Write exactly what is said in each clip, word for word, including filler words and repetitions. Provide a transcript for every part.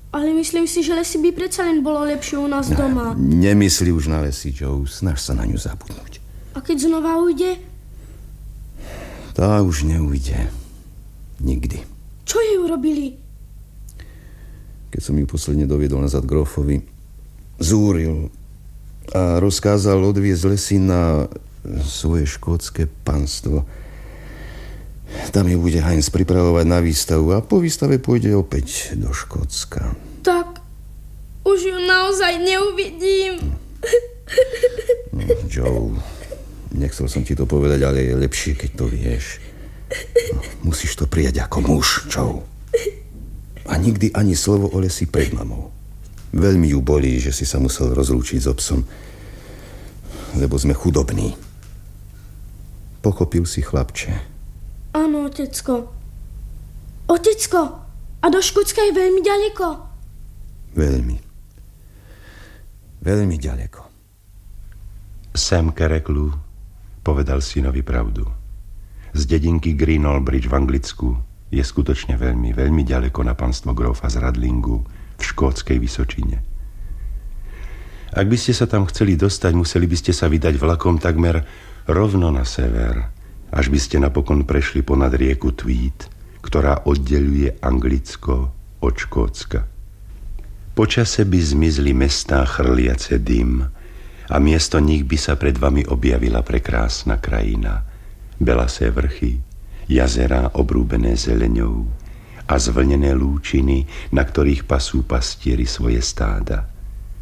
Ale myslím si, že lesy by predsa len bolo lepšie u nás doma. Nemyslí už na lesy, Joe. Snaž sa na ňu zabudnúť. A keď znova ujde? Tá už neujde. Nikdy. Čo jej urobili? Keď som ju posledne doviedol nazad Grofovi, zúril a rozkázal odviezť lesy na svoje škótske panstvo. Tam ju bude Heinz pripravovať na výstavu a po výstave pôjde opäť do Škótska. Tak už ju naozaj neuvidím. No, Joe, nechcel som ti to povedať, ale je lepšie, keď to vieš. No, musíš to prijať ako muž, Joe. A nikdy ani slovo o lesi pred mamou. Veľmi ju bolí, že si sa musel rozlúčiť s otcom, lebo sme chudobní. Pochopil si, chlapče? Áno, otecko. Otecko, a do Škótska je veľmi ďaleko? Veľmi. Veľmi ďaleko. Sam Kereklu povedal synovi pravdu. Z dedinky Greenall Bridge v Anglicku je skutočne veľmi, veľmi ďaleko na panstvo Grofa z Radlingu v škótskej Vysočine. Ak by ste sa tam chceli dostať, museli by ste sa vydať vlakom takmer rovno na sever, až by ste napokon prešli ponad rieku Tweed, ktorá oddeľuje Anglicko od Škótska. Počase by zmizli mestá chrliace dym a miesto nich by sa pred vami objavila prekrásna krajina, belasé vrchy, jazerá obrúbené zeleňou a zvlnené lúčiny, na ktorých pasú pastieri svoje stáda.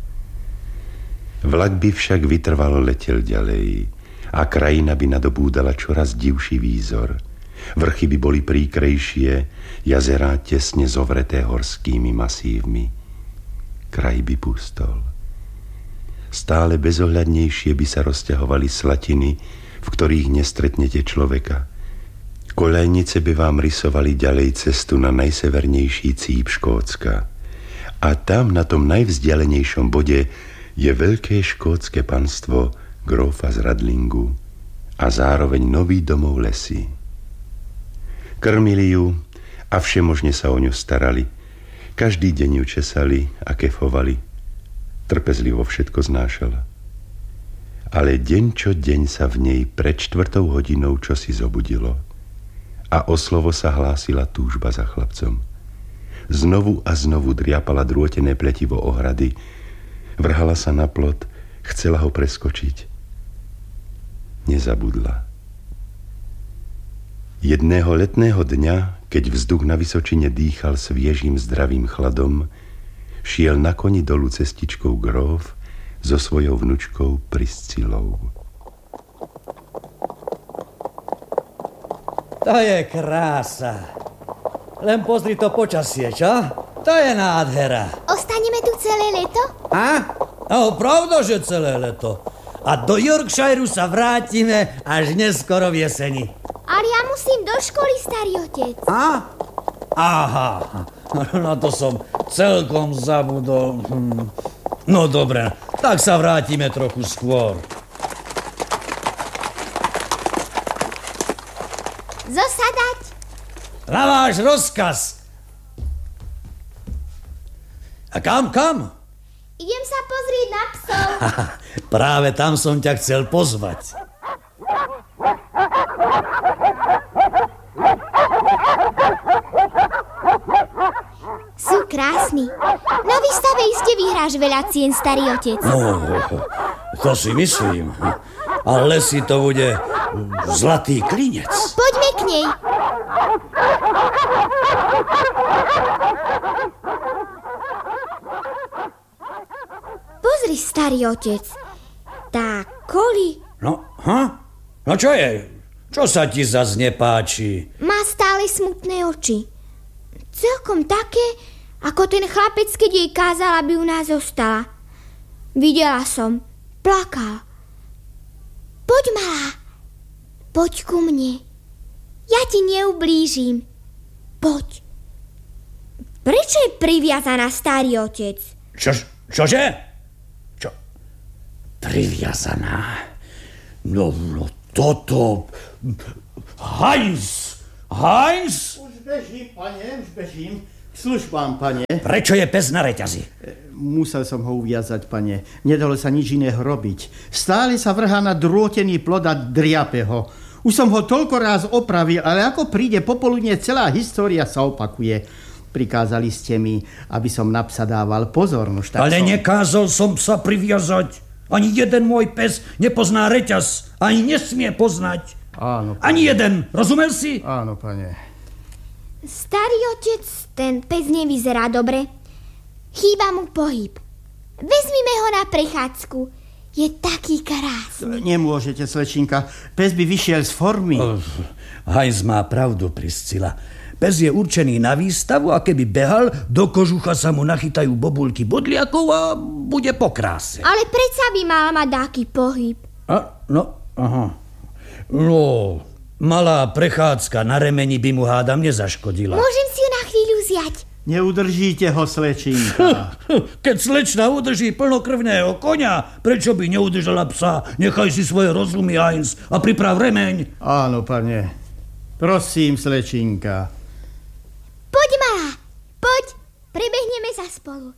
Vlak by však vytrvalo letel ďalej a krajina by nadobúdala čoraz divší výzor. Vrchy by boli príkrejšie, jazerá tesne zovreté horskými masívmi. Kraj by pustol. Stále bezohľadnejšie by sa rozťahovali slatiny, v ktorých nestretnete človeka. Koľajnice by vám rysovali ďalej cestu na najsevernejší cíp Škótska. A tam, na tom najvzdialenejšom bode, je veľké škótske panstvo Grofa z Radlingu a zároveň nový domov lesy. Krmili ju a všemožne sa o ňu starali. Každý deň ju česali a kefovali. Trpezlivo všetko znášala. Ale deň čo deň sa v nej pred štvrtou hodinou čosi zobudilo a o slovo sa hlásila túžba za chlapcom. Znovu a znovu driapala drôtené pletivo ohrady, vrhala sa na plot, chcela ho preskočiť. Nezabudla. Jedného letného dňa, keď vzduch na Vysočine dýchal sviežým zdravým chladom, šiel na koni dolu cestičkou Grof so svojou vnučkou Priscilou. To je krása. Len pozri to počasie, čo? To je nádhera. Ostaneme tu celé leto? A? No, pravda, že celé leto. A do Yorkshireu sa vrátime až neskoro v jeseni. Ale ja musím do školy, starý otec. A? Aha, na to som celkom zabudol. No dobre, tak sa vrátime trochu skôr. Zosadať. Na váš rozkaz. A kam, kam? Idem sa pozrieť na psov. Práve tam som ťa chcel pozvať. Sú krásni. Na výstave iste vyhráš veľa cien, starý otec. No, to si myslím. Ale si to bude zlatý klinec. Poďme k nej. Pozri, starý otec. Tá Koli... No, ha? No čo je? Čo sa ti zas nepáči? Má stále smutné oči. Celkom také, ako ten chlapec, keď jej kázal, aby u nás zostala. Videla som. Plakal. Poď, malá. Poď ku mne. Ja ti neublížim. Poď. Prečo je priviazaná, starý otec? Čo, čože? Čo? Priviazaná? No, no toto... Heinz! Heinz! Už bežím, pane, už bežím. Službám, pane. Prečo je pes na reťazi? Musel som ho uviazať, pane. Nedalo sa nič iného robiť. Stále sa vrhá na drôtený plod a driape ho. Už som ho toľko ráz opravil, ale ako príde popoludne, celá história sa opakuje. Prikázali ste mi, aby som na psa dával pozor. Nož, tak ale som... nekázal som sa priviazať. Ani jeden môj pes nepozná reťaz. Ani nesmie poznať. Áno, pane. Ani jeden. Rozumel si? Áno, pane. Starý otec, ten pes nevyzerá dobre. Chýba mu pohyb. Vezmime ho na prechádzku. Je taký krásny. Nemôžete, slečinka. Pes by vyšiel z formy. Oh, Heinz má pravdu, Priscila. Pes je určený na výstavu a keby behal, do kožucha sa mu nachytajú bobulky bodliakov a bude po kráse. Ale predsa by mal mať taký pohyb. A, no, aha. No, malá prechádzka na remeni by mu hádam nezaškodila. Môžem si ho na chvíľu vziať? Neudržíte ho, slečinka. Keď slečna udrží plnokrvného koňa, prečo by neudržala psa? Nechaj si svoje rozumy, Heinz, a priprav remeň. Áno, pane. Prosím, slečinka. Poď, malá, poď. Prebehneme sa spolu.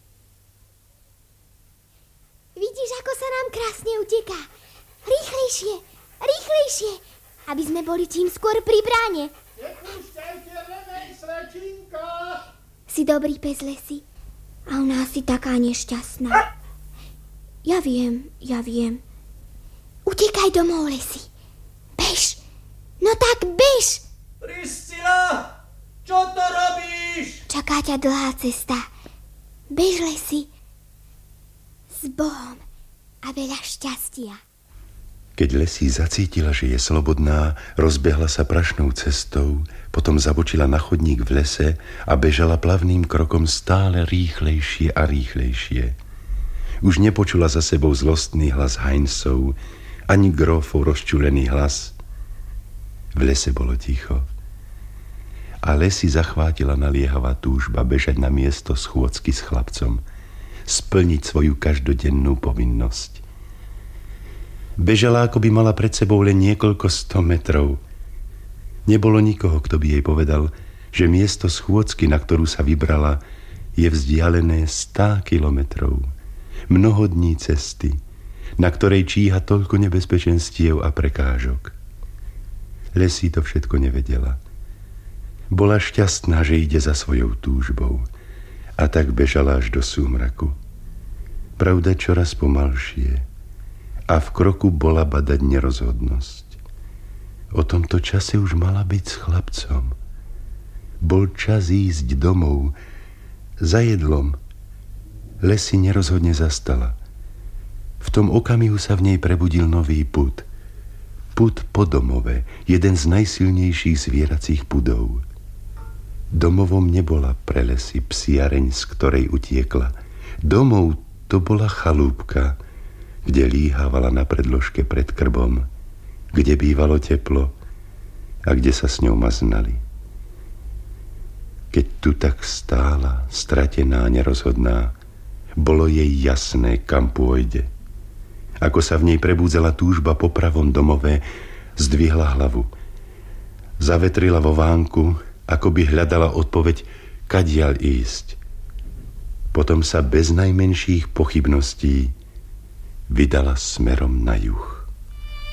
Vidíš, ako sa nám krásne uteká. Rýchlejšie, rýchlejšie, aby sme boli čím skôr pri bráne. Nepúšťajte remeň, slečinka. Si dobrý pes, Lesy. A ona si taká nešťastná. Ja viem, ja viem. Utekaj domov, Lesy. Bež. No tak bež. Priscila, čo to robíš? Čaká ťa dlhá cesta. Bež, Lesy. S Bohom a veľa šťastia. Keď Lesy zacítila, že je slobodná, rozbehla sa prašnou cestou, potom zabočila na chodník v lese a bežala plavným krokom stále rýchlejšie a rýchlejšie. Už nepočula za sebou zlostný hlas Heinzov, ani Grófov rozčulený hlas. V lese bolo ticho. A Lesy zachvátila naliehavá túžba bežať na miesto schôdzky s chlapcom, splniť svoju každodennú povinnosť. Bežala, ako by mala pred sebou len niekoľko sto metrov. Nebolo nikoho, kto by jej povedal, že miesto schôdzky, na ktorú sa vybrala, je vzdialené sto kilometrov. Mnoho dní cesty, na ktorej číha toľko nebezpečenstiev a prekážok. Lesy to všetko nevedela. Bola šťastná, že ide za svojou túžbou, a tak bežala až do súmraku. Pravda, čoraz pomalšie, a v kroku bola badať nerozhodnosť. O tomto čase už mala byť s chlapcom. Bol čas ísť domov, za jedlom. Lesy nerozhodne zastala. V tom okamihu sa v nej prebudil nový pud. Pud po domove, jeden z najsilnejších zvieracích pudov. Domovom nebola pre Lesy psiareň, z ktorej utiekla. Domov to bola chalúbka, kde líhávala na predložke pred krbom, kde bývalo teplo a kde sa s ňou maznali. Keď tu tak stála, stratená, nerozhodná, bolo jej jasné, kam pôjde. Ako sa v nej prebúdzala túžba po pravom domove, zdvihla hlavu. Zavetrila vo vánku, ako by hľadala odpoveď, kadiaľ ísť. Potom sa bez najmenších pochybností vydala smerom na juh.